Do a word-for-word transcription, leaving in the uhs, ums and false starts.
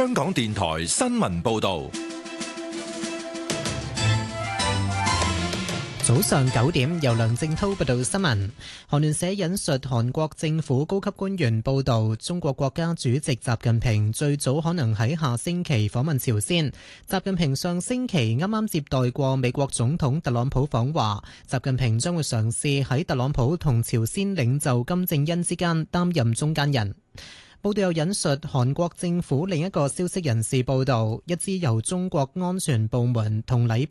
香港電台新聞報道。 早上九點，由梁正滔報道新聞。韓聯社引述韓國政府高級官員報道，中國國家主席習近平最早可能喺下星期訪問朝鮮。習近平上星期啱啱接待過美國總統特朗普訪華，習近平將會嘗試喺特朗普同朝鮮領袖金正恩之間擔任中間人。報道又引述韓國政府另一個消息人士報道，一支由中國安全部門同禮